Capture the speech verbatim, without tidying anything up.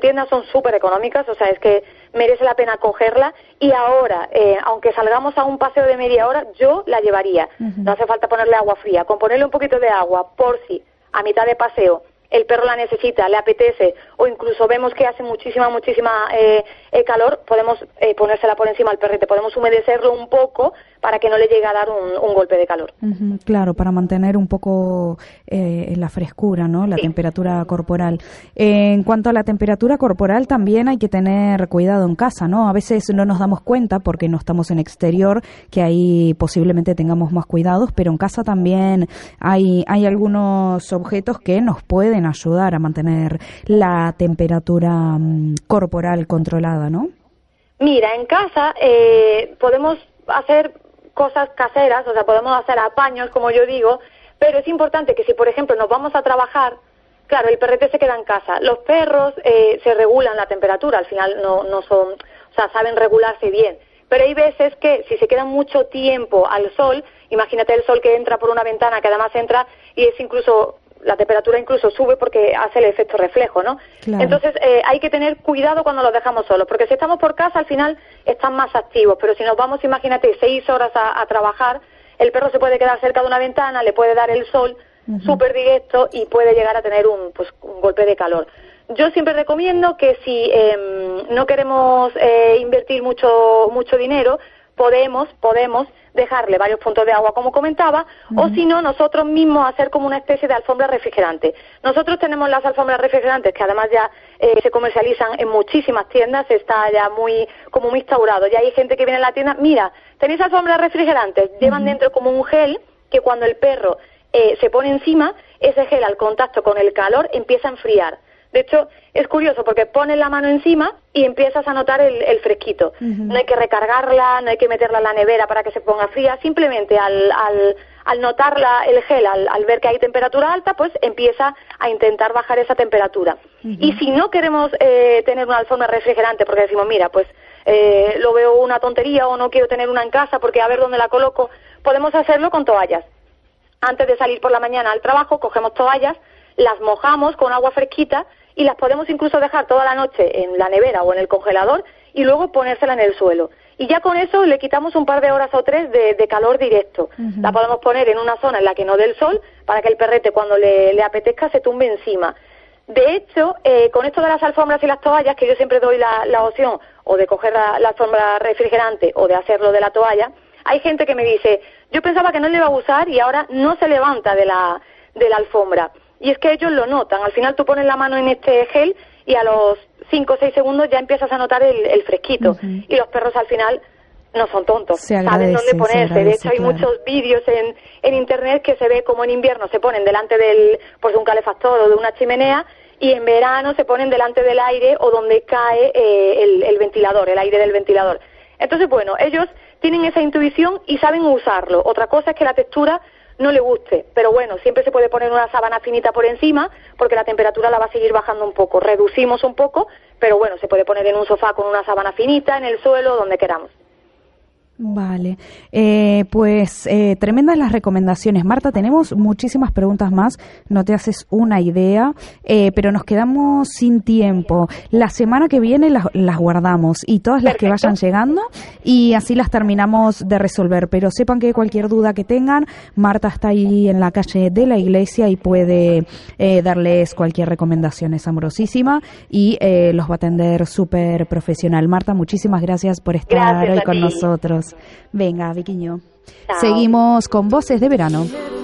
tiendas son súper económicas, o sea, es que merece la pena cogerla. Y ahora, eh, aunque salgamos a un paseo de media hora, yo la llevaría. Uh-huh. No hace falta ponerle agua fría, con ponerle un poquito de agua, por si a mitad de paseo el perro la necesita, le apetece, o incluso vemos que hace muchísima, muchísima eh, eh, calor, podemos eh, ponérsela por encima al perrete, podemos humedecerlo un poco para que no le llegue a dar un, un golpe de calor. Uh-huh, claro, para mantener un poco eh, la frescura, ¿no? La sí. temperatura corporal. Eh, en cuanto a la temperatura corporal, también hay que tener cuidado en casa, ¿no? A veces no nos damos cuenta porque no estamos en exterior, que ahí posiblemente tengamos más cuidados, pero en casa también hay, hay algunos objetos que nos pueden ayudar a mantener la temperatura um, corporal controlada, ¿no? Mira, en casa eh, podemos hacer cosas caseras, o sea, podemos hacer apaños, como yo digo, pero es importante que si, por ejemplo, nos vamos a trabajar, claro, el perrete se queda en casa. Los perros eh, se regulan la temperatura, al final no, no son, o sea, saben regularse bien. Pero hay veces que si se quedan mucho tiempo al sol, imagínate el sol que entra por una ventana, que además entra y es incluso, la temperatura incluso sube porque hace el efecto reflejo, ¿no? Claro. Entonces eh, hay que tener cuidado cuando los dejamos solos, porque si estamos por casa al final están más activos, pero si nos vamos, imagínate, seis horas a, a trabajar, el perro se puede quedar cerca de una ventana, le puede dar el sol uh-huh. súper directo y puede llegar a tener un, pues, un golpe de calor. Yo siempre recomiendo que si eh, no queremos eh, invertir mucho mucho dinero, podemos podemos dejarle varios puntos de agua, como comentaba, uh-huh. o si no, nosotros mismos hacer como una especie de alfombra refrigerante. Nosotros tenemos las alfombras refrigerantes que además ya eh, se comercializan en muchísimas tiendas, está ya muy como muy instaurado. Ya hay gente que viene a la tienda, mira, tenéis alfombras refrigerantes, uh-huh. llevan dentro como un gel que cuando el perro eh, se pone encima, ese gel al contacto con el calor empieza a enfriar. De hecho, es curioso porque pones la mano encima y empiezas a notar el, el fresquito. Uh-huh. No hay que recargarla, no hay que meterla en la nevera para que se ponga fría. Simplemente al, al, al notar la, el gel, al, al ver que hay temperatura alta, pues empieza a intentar bajar esa temperatura. Uh-huh. Y si no queremos eh, tener una alfombra refrigerante porque decimos, mira, pues eh, lo veo una tontería o no quiero tener una en casa porque a ver dónde la coloco, podemos hacerlo con toallas. Antes de salir por la mañana al trabajo, cogemos toallas, las mojamos con agua fresquita y las podemos incluso dejar toda la noche en la nevera o en el congelador y luego ponérsela en el suelo. Y ya con eso le quitamos un par de horas o tres de, de calor directo. Uh-huh. La podemos poner en una zona en la que no dé el sol para que el perrete cuando le, le apetezca se tumbe encima. De hecho, eh, con esto de las alfombras y las toallas, que yo siempre doy la, la opción o de coger la, la alfombra refrigerante o de hacerlo de la toalla, hay gente que me dice, yo pensaba que no le iba a usar y ahora no se levanta de la, de la alfombra. Y es que ellos lo notan, al final tú pones la mano en este gel y a los cinco o seis segundos ya empiezas a notar el, el fresquito. Uh-huh. Y los perros al final no son tontos, saben dónde ponerse. De hecho hay claro. muchos vídeos en, en internet que se ve como en invierno se ponen delante del, pues, de un calefactor o de una chimenea y en verano se ponen delante del aire o donde cae eh, el, el ventilador, el aire del ventilador. Entonces, bueno, ellos tienen esa intuición y saben usarlo. Otra cosa es que la textura no le guste, pero bueno, siempre se puede poner una sábana finita por encima porque la temperatura la va a seguir bajando un poco. Reducimos un poco, pero bueno, se puede poner en un sofá con una sábana finita, en el suelo, donde queramos. Vale, eh, pues eh, tremendas las recomendaciones. Marta, tenemos muchísimas preguntas más, no te haces una idea, eh, pero nos quedamos sin tiempo. La semana que viene las, las guardamos y todas las Perfecto. Que vayan llegando y así las terminamos de resolver, pero sepan que cualquier duda que tengan, Marta está ahí en la calle de la iglesia y puede eh, darles cualquier recomendación, es amorosísima y eh, los va a atender súper profesional. Marta, muchísimas gracias por estar gracias hoy con nosotros. Venga, Viquiño. Chao. Seguimos con Voces de Verano.